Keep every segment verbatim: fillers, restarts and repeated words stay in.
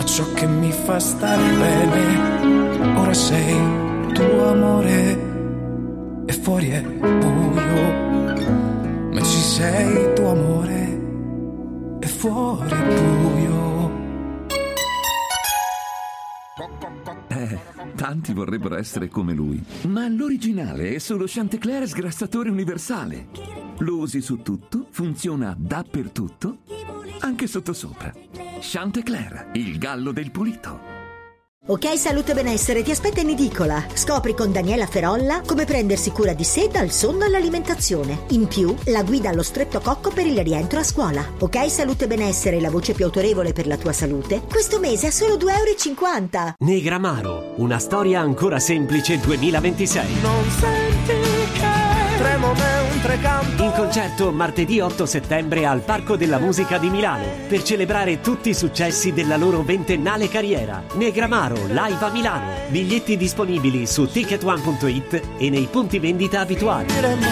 ciò che mi fa stare bene. Ora sei tuo amore e fuori è buio, ma ci sei tuo amore e fuori è buio. Eh, tanti vorrebbero essere come lui, ma l'originale è solo Chantecler sgrassatore universale. Lo usi su tutto, funziona dappertutto, anche sottosopra. Chantecler, il gallo del pulito. Ok Salute Benessere ti aspetta in edicola. Scopri con Daniela Ferolla come prendersi cura di sé dal sonno all'alimentazione. In più, la guida allo streptococco per il rientro a scuola. Ok Salute Benessere, la voce più autorevole per la tua salute, questo mese a solo due euro e cinquanta. Negramaro, una storia ancora semplice duemilaventisei. Non senti che tremo mentre canto. In concerto martedì otto settembre al Parco della Musica di Milano per celebrare tutti i successi della loro ventennale carriera. Negramaro live a Milano. Biglietti disponibili su ticket one punto it e nei punti vendita abituali.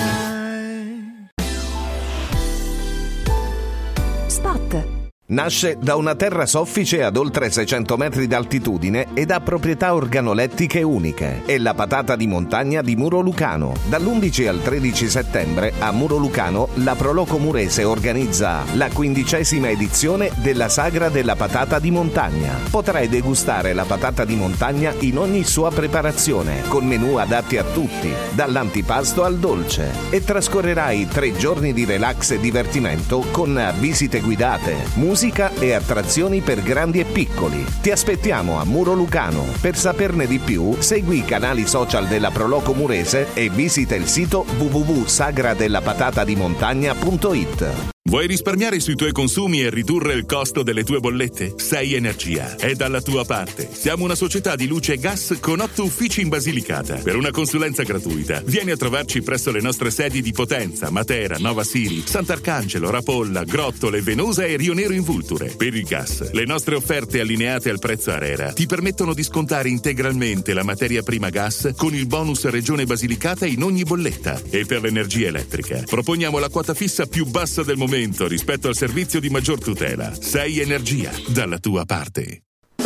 Spot. Nasce da una terra soffice ad oltre seicento metri d'altitudine ed ha proprietà organolettiche uniche. È la patata di montagna di Muro Lucano. Dall'undici al tredici settembre a Muro Lucano la Proloco Murese organizza la quindicesima edizione della Sagra della Patata di Montagna. Potrai degustare la patata di montagna in ogni sua preparazione, con menù adatti a tutti, dall'antipasto al dolce. E trascorrerai tre giorni di relax e divertimento con visite guidate, musica e attrazioni per grandi e piccoli. Ti aspettiamo a Muro Lucano. Per saperne di più, segui i canali social della Proloco Murese e visita il sito w w w punto sagra della patata di montagna punto it. Vuoi risparmiare sui tuoi consumi e ridurre il costo delle tue bollette? sei Energia è dalla tua parte. Siamo una società di luce e gas con otto uffici in Basilicata. Per una consulenza gratuita, vieni a trovarci presso le nostre sedi di Potenza, Matera, Nova Siri, Sant'Arcangelo, Rapolla, Grottole, Venosa e Rio Nero in Vulture. Per il gas, le nostre offerte allineate al prezzo ARERA ti permettono di scontare integralmente la materia prima gas con il bonus Regione Basilicata in ogni bolletta. E per l'energia elettrica, proponiamo la quota fissa più bassa del momento rispetto al servizio di maggior tutela. sei Energia, dalla tua parte.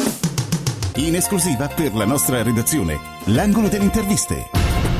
In esclusiva per la nostra redazione, l'angolo delle interviste.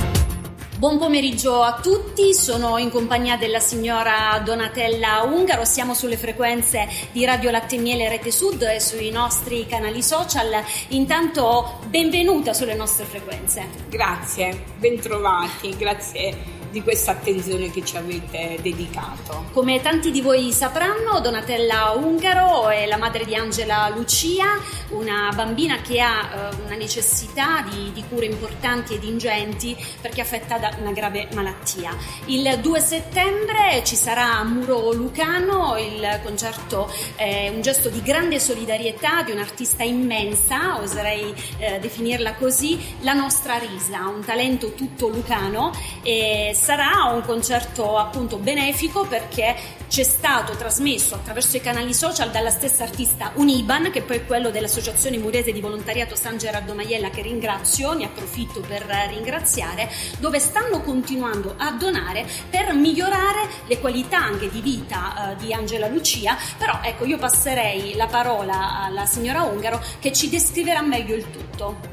Buon pomeriggio a tutti, sono in compagnia della signora Donatella Ungaro, siamo sulle frequenze di Radio Latte e Miele Rete Sud e sui nostri canali social. Intanto benvenuta sulle nostre frequenze. Grazie, bentrovati, grazie di questa attenzione che ci avete dedicato. Come tanti di voi sapranno, Donatella Ungaro è la madre di Angela Lucia, una bambina che ha eh, una necessità di, di cure importanti ed ingenti perché è affetta da una grave malattia. Il due settembre ci sarà a Muro Lucano il concerto, eh, un gesto di grande solidarietà di un'artista immensa, oserei eh, definirla così, la nostra Risa, un talento tutto lucano, e sarà un concerto appunto benefico perché c'è stato trasmesso attraverso i canali social dalla stessa artista un I B A N, che poi è quello dell'Associazione Murese di Volontariato San Gerardo Maiella, che ringrazio, ne approfitto per ringraziare, dove stanno continuando a donare per migliorare le qualità anche di vita uh, di Angela Lucia. Però ecco, io passerei la parola alla signora Ungaro che ci descriverà meglio il tutto.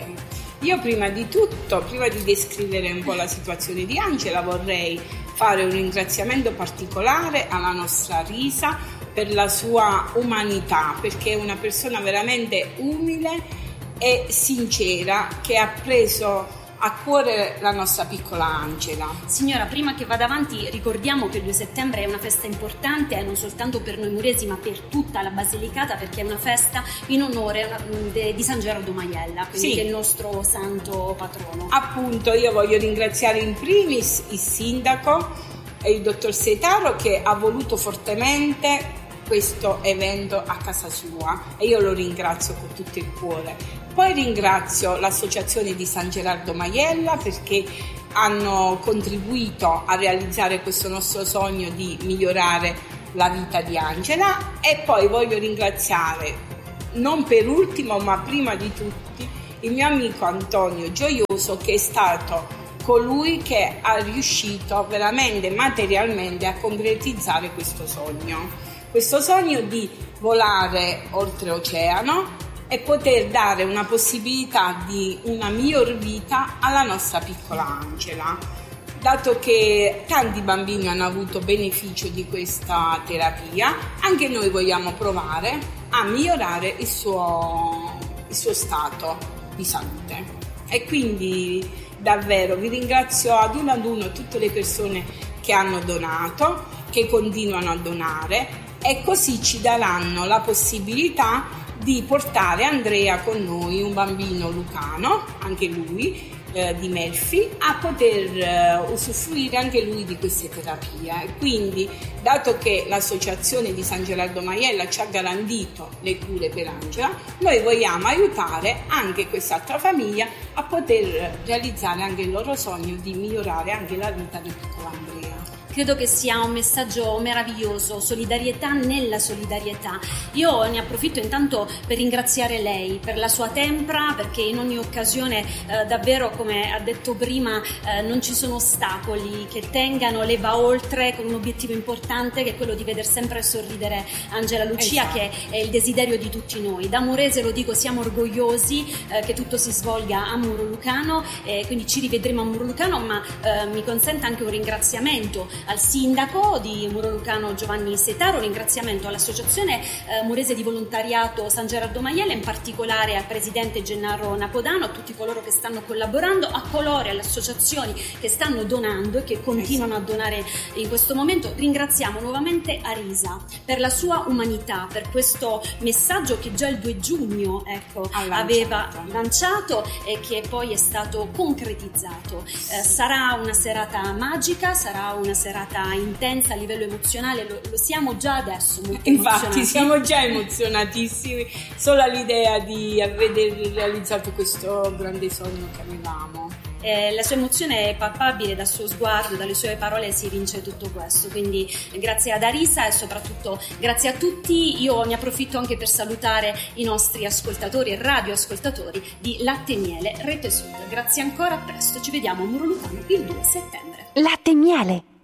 Io prima di tutto, prima di descrivere un po' la situazione di Angela, vorrei fare un ringraziamento particolare alla nostra Risa per la sua umanità, perché è una persona veramente umile e sincera che ha preso a cuore la nostra piccola Angela. Signora, prima che vada avanti, ricordiamo che il due settembre è una festa importante, non soltanto per noi muresi ma per tutta la Basilicata, perché è una festa in onore di San Gerardo Maiella, quindi sì, che è il nostro santo patrono. Appunto, io voglio ringraziare in primis il sindaco e il dottor Seitaro, che ha voluto fortemente questo evento a casa sua, e io lo ringrazio con tutto il cuore. Poi ringrazio l'associazione di San Gerardo Maiella perché hanno contribuito a realizzare questo nostro sogno di migliorare la vita di Angela, e poi voglio ringraziare non per ultimo ma prima di tutti il mio amico Antonio Gioioso, che è stato colui che ha riuscito veramente materialmente a concretizzare questo sogno. questo sogno di volare oltreoceano e poter dare una possibilità di una miglior vita alla nostra piccola Angela. Dato che tanti bambini hanno avuto beneficio di questa terapia, anche noi vogliamo provare a migliorare il suo, il suo stato di salute. E quindi davvero vi ringrazio ad uno ad uno tutte le persone che hanno donato, che continuano a donare, e così ci daranno la possibilità di portare Andrea con noi, un bambino lucano, anche lui, eh, di Melfi, a poter eh, usufruire anche lui di queste terapie. E quindi, dato che l'associazione di San Gerardo Majella ci ha garantito le cure per Angela, noi vogliamo aiutare anche quest'altra famiglia a poter realizzare anche il loro sogno di migliorare anche la vita del piccolo Andrea. Credo che sia un messaggio meraviglioso, solidarietà nella solidarietà. Io ne approfitto intanto per ringraziare lei per la sua tempra, perché in ogni occasione eh, davvero, come ha detto prima, eh, non ci sono ostacoli che tengano, lei va oltre con un obiettivo importante, che è quello di veder sempre sorridere Angela Lucia, esatto, che è il desiderio di tutti noi. Da Morese, lo dico, siamo orgogliosi eh, che tutto si svolga a Muro Lucano, eh, quindi ci rivedremo a Muro Lucano, ma eh, mi consenta anche un ringraziamento al sindaco di Muro Lucano Giovanni Setaro, un ringraziamento all'associazione eh, Morese di Volontariato San Gerardo Majella, in particolare al presidente Gennaro Napodano, a tutti coloro che stanno collaborando, a coloro e alle associazioni che stanno donando e che continuano a donare in questo momento. Ringraziamo nuovamente Arisa per la sua umanità, per questo messaggio che già il due giugno ecco, aveva lanciato e che poi è stato concretizzato. Eh, sarà una serata magica, sarà una serata intensa a livello emozionale, lo, lo siamo già adesso molto infatti emozionati. Siamo già emozionatissimi solo all'idea di aver realizzato questo grande sogno che avevamo. Eh, la sua emozione è palpabile, dal suo sguardo, dalle sue parole si evince tutto questo, quindi grazie ad Arisa e soprattutto grazie a tutti. Io ne approfitto anche per salutare i nostri ascoltatori e radioascoltatori di Latte e Miele Rete Sud. Grazie ancora, a presto, ci vediamo a Muro Lucano il due settembre. Latte e Miele.